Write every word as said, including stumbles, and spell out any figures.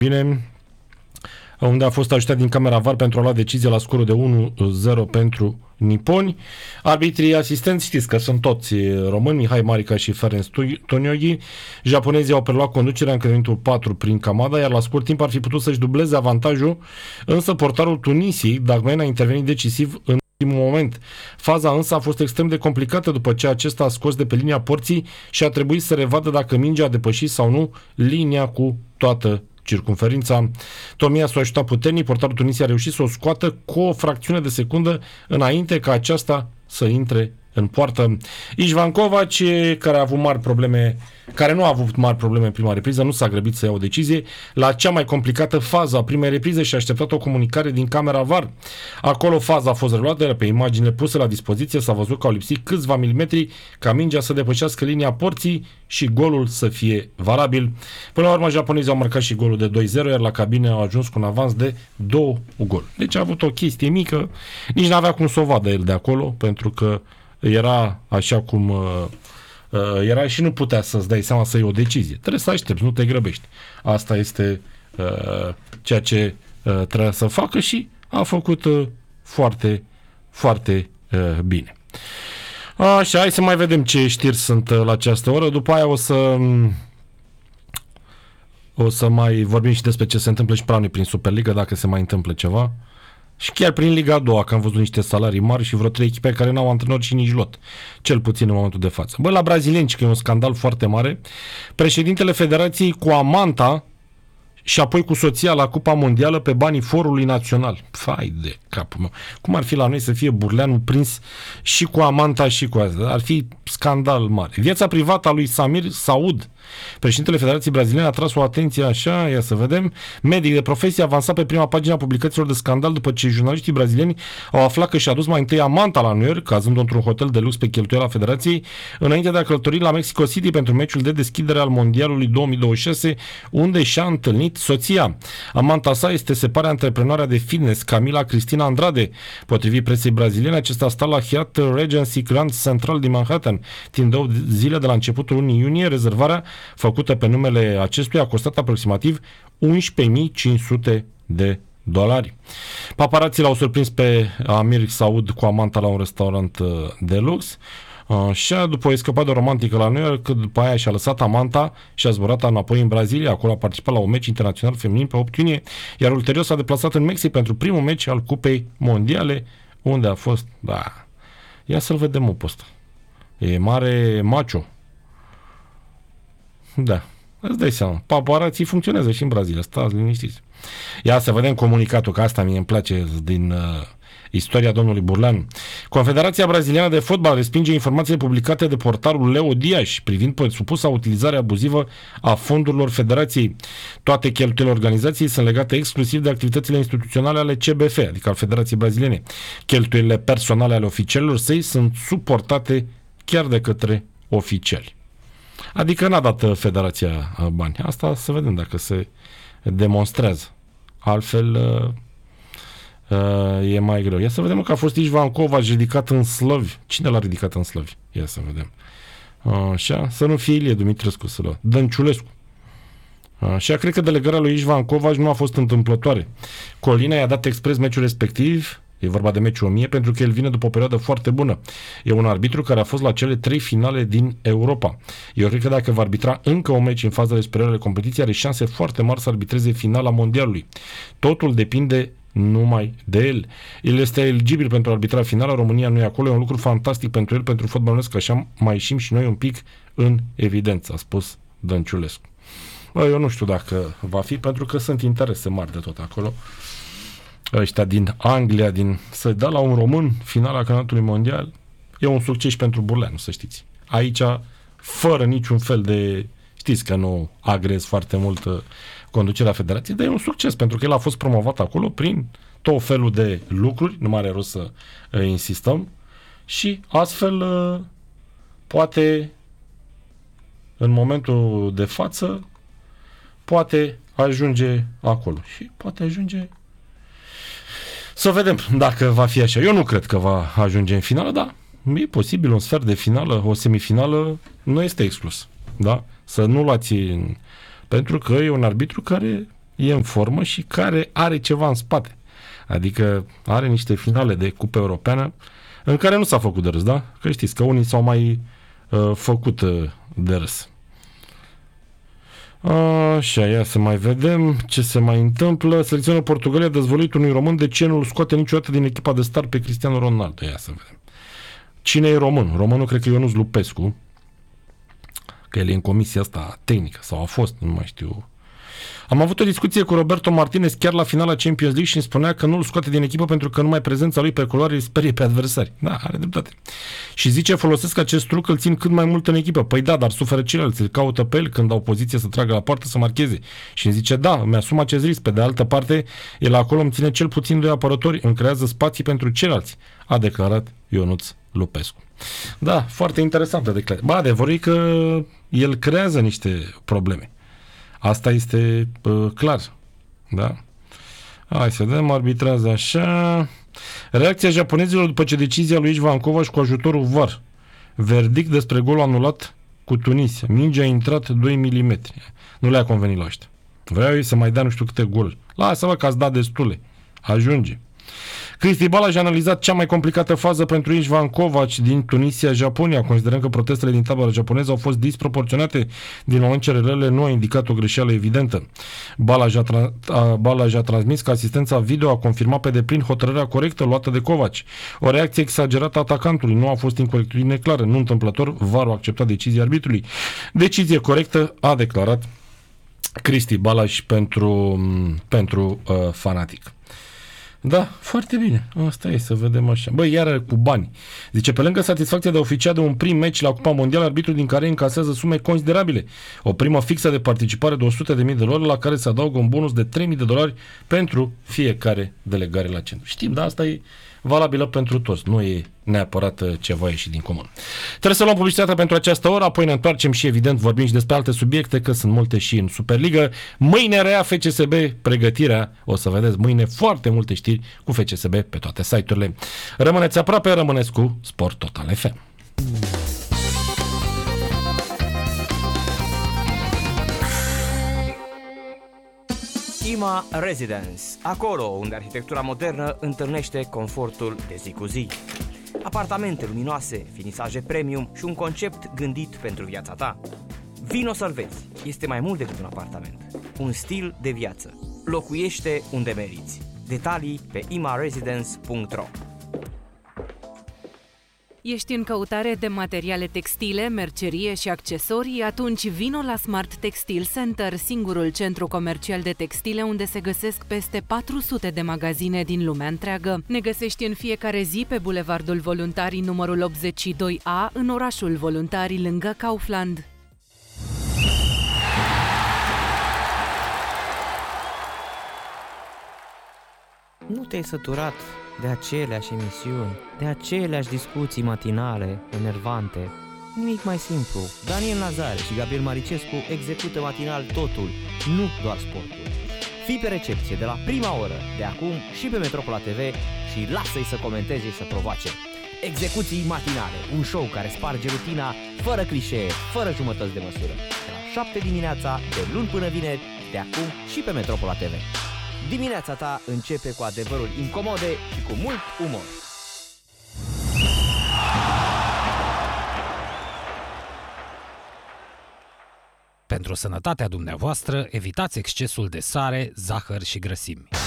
bine, unde a fost ajutat din camera V A R pentru a lua decizie la scorul de unu zero pentru niponi. Arbitrii asistenți, știți că sunt toți români, Mihai Marica și Ferenc Tonioghi. Japonezii au preluat conducerea în minutul patru prin Kamada, iar la scurt timp ar fi putut să-și dubleze avantajul, însă portarul Tunisiei, Dagmain, a intervenit decisiv în ultimul moment. Faza însă a fost extrem de complicată după ce acesta a scos de pe linia porții și a trebuit să revadă dacă mingea a depășit sau nu linia cu toată circumferința. Tomia s-a ajutat puternic, portarul Tunisiei a reușit să o scoată cu o fracțiune de secundă înainte ca aceasta să intre în poartă. Ișvan Kovac, care a avut mari probleme, care nu a avut mari probleme în prima repriză, nu s-a grăbit să ia o decizie la cea mai complicată fază a primei reprize și a așteptat o comunicare din camera V A R. Acolo faza a fost reluată, iar pe imaginile puse la dispoziție s-a văzut că au lipsit câțiva milimetri ca mingea să depășească linia porții și golul să fie valabil. Până la urmă, japonezii au marcat și golul de doi zero, iar la cabine au ajuns cu un avans de două goluri. Deci a avut o chestie mică, nici n-avea cum să o vadă el de acolo, pentru că era așa cum uh, uh, era și nu putea să-ți dai seama să iei o decizie. Trebuie să aștepți, nu te grăbești. Asta este uh, ceea ce uh, trebuie să facă și a făcut uh, foarte, foarte uh, bine. Așa, hai să mai vedem ce știri sunt uh, la această oră. După aia o să um, o să mai vorbim și despre ce se întâmplă și pe prin Superliga, dacă se mai întâmplă ceva. Și chiar prin Liga a doua, că am văzut niște salarii mari și vreo trei echipe care n-au antrenori și nici lot. Cel puțin în momentul de față. Bă, la brazilieni, că e un scandal foarte mare, președintele Federației cu amanta și apoi cu soția la Cupa Mondială pe banii Forului Național. Fai de capul meu. Cum ar fi la noi să fie Burleanu prins și cu amanta și cu asta? Ar fi scandal mare. Viața privată a lui Samir Saud, președintele Federației Braziliene, a tras o atenție așa, ia să vedem. Medic de profesie avansat pe prima pagină a publicațiilor de scandal după ce jurnaliștii brazilieni au aflat că și-a dus mai întâi amanta la New York, cazând într-un hotel de lux pe cheltuiala Federației, înainte de a călători la Mexico City pentru meciul de deschidere al Mondialului două mii douăzeci și șase, unde și-a întâlnit soția. Amanta sa este separea antreprenoarea de fitness Camila Cristina Andrade. Potrivit presei braziliene, acesta a stat la Hyatt Regency Grand Central din Manhattan timp de opt zile de la începutul lunii iunie. Rezervarea făcută pe numele acestuia a costat aproximativ unsprezece mii cinci sute de dolari. Paparații l-au surprins pe Amir Saud cu amanta la un restaurant de lux. Așa, după o escapadă romantică la New York, după aia și-a lăsat amanta și a zburat înapoi în Brazilia. Acolo a participat la un meci internațional feminin pe opt iunie, iar ulterior s-a deplasat în Mexic pentru primul meci al Cupei Mondiale, unde a fost, da, ia să-l vedem o post. E mare macho. Da, îți dai seama. Paparații funcționează și în Brazilia, stați liniștiți. Ia să vedem comunicatul, că asta mie îmi place din uh, istoria domnului Burleanu. Confederația Braziliană de Fotbal respinge informațiile publicate de portalul Leo Dias privind supusa utilizare abuzivă a fondurilor federației. Toate cheltuielile organizației sunt legate exclusiv de activitățile instituționale ale C B F, adică al Federației Braziliene. Cheltuielile personale ale oficialilor săi sunt suportate chiar de către oficiali. Adică n-a dat federația bani. Asta să vedem dacă se demonstrează. Altfel e mai greu. Ia să vedem că a fost Ișvan Kovac ridicat în slăvi. Cine l-a ridicat în slăvi? Ia să vedem. Așa, să nu fie Ilie Dumitrescu să lua. Dănciulescu. Așa, cred că delegarea lui Ișvan Kovac nu a fost întâmplătoare. Colina i-a dat expres meciul respectiv. E vorba de meciul o mie, pentru că el vine după o perioadă foarte bună. E un arbitru care a fost la cele trei finale din Europa. Eu cred că dacă va arbitra încă un meci în fazele superioare ale competiției, are șanse foarte mari să arbitreze finala mondialului. Totul depinde numai de el. El este eligibil pentru arbitra finala, România nu e acolo, e un lucru fantastic pentru el, pentru fotbalul românesc, că așa mai ieșim și noi un pic în evidență, a spus Dănciulescu. Bă, eu nu știu dacă va fi, pentru că sunt interese mari de tot acolo. Ăștia din Anglia, din să dea la un român finala campionatului mondial, e un succes pentru Burleanu, să știți. Aici, fără niciun fel de, știți că nu agrez foarte mult conducerea federației, dar e un succes, pentru că el a fost promovat acolo prin tot felul de lucruri, nu mai are rost să uh, insistăm, și astfel uh, poate în momentul de față poate ajunge acolo și poate ajunge. Să vedem dacă va fi așa. Eu nu cred că va ajunge în finală, dar e posibil un sfert de finală, o semifinală, nu este exclus. Da? Să nu luați în... Pentru că e un arbitru care e în formă și care are ceva în spate. Adică are niște finale de Cupă Europeană în care nu s-a făcut de râs, da? Că știți că unii s-au mai uh, făcut uh, de râs. Așa, ia să mai vedem ce se mai întâmplă. Selecționul Portugalia a dezvăluit unui român de ce nu îl scoate niciodată din echipa de start pe Cristiano Ronaldo. Ia să vedem. Cine e român? Românul cred că e Ionuț Lupescu, că el e în comisia asta tehnică, sau a fost, nu mai știu. Am avut o discuție cu Roberto Martinez chiar la finala Champions League și îmi spunea că nu îl scoate din echipă pentru că numai prezența lui pe culoare îi sperie pe adversari. Da, are dreptate. Și zice, folosesc acest truc, îl țin cât mai mult în echipă. Păi da, dar suferă ceilalți, îl caută pe el când au poziție să tragă la poartă să marcheze. Și îmi zice, da, îmi asum acest risc. Pe de altă parte, el acolo îmi ține cel puțin doi apărători, îmi creează spații pentru ceilalți, a declarat Ionuț Lupescu. Da, foarte interesantă declarație. Ba, adevărul e că el creează niște probleme. Asta este uh, clar. Da? Hai să vedem, arbitrează așa. Reacția japonezilor după ce decizia lui Ișvan Covaș cu ajutorul V A R. Verdict despre golul anulat cu Tunisia. Mingea a intrat doi milimetri. Nu le-a convenit la ăștia. Vreau ei să mai dea nu știu câte goluri. Lasă-vă că ați dat destule. Ajunge. Cristi Balaj a analizat cea mai complicată fază pentru Ișvan Covaci din Tunisia-Japonia, considerând că protestele din tabăra japoneză au fost disproporționate din moment ce relele nu a indicat o greșeală evidentă. Balaj a, tra- a, Balaj a transmis că asistența video a confirmat pe deplin hotărârea corectă luată de Covaci. O reacție exagerată a atacantului nu a fost incorectitudine clară. Nu întâmplător, V A R a acceptat decizia arbitrului. Decizie corectă, a declarat Cristi Balaj pentru, pentru uh, Fanatic. Da, foarte bine. Asta e, să vedem așa. Băi, iară cu bani. Zice, pe lângă satisfacția de a oficia de un prim meci la Cupa Mondială, arbitrul din care încasează sume considerabile. O primă fixă de participare de o sută de mii de dolari, la care se adaugă un bonus de trei mii de dolari pentru fiecare delegare la centru. Știm, dar asta e valabilă pentru toți. Nu e neapărat ceva ieșit din comun. Trebuie să luăm publicitatea pentru această oră, apoi ne întoarcem și evident vorbim și despre alte subiecte, că sunt multe și în Superliga. Mâine reia F C S B pregătirea. O să vedeți mâine foarte multe știri cu F C S B pe toate site-urile. Rămâneți aproape, rămâneți cu Sport Total F M. IMA Residence, acolo unde arhitectura modernă întâlnește confortul de zi cu zi. Apartamente luminoase, finisaje premium și un concept gândit pentru viața ta. Vino să-l vezi, este mai mult decât un apartament, un stil de viață. Locuiește unde meriți. Detalii pe ima residence punct ro. Ești în căutare de materiale textile, mercerie și accesorii? Atunci vino la Smart Textile Center, singurul centru comercial de textile unde se găsesc peste patru sute de magazine din lumea întreagă. Ne găsești în fiecare zi pe Bulevardul Voluntarii numărul optzeci și doi A, în orașul Voluntarii, lângă Kaufland. Nu te-ai săturat de aceleași emisiuni, de aceleași discuții matinale, enervante? Nimic mai simplu. Daniel Nazare și Gabriel Maricescu execută matinal totul, nu doar sportul. Fii pe recepție de la prima oră, de acum și pe Metropola T V și lasă-i să comenteze și să provoace. Execuții matinale, un show care sparge rutina, fără clișee, fără jumătăți de măsură. De la șapte dimineața, de luni până vineri, de acum și pe Metropola T V. Dimineața ta începe cu adevărul incomode și cu mult umor. Pentru sănătatea dumneavoastră, evitați excesul de sare, zahăr și grăsimi.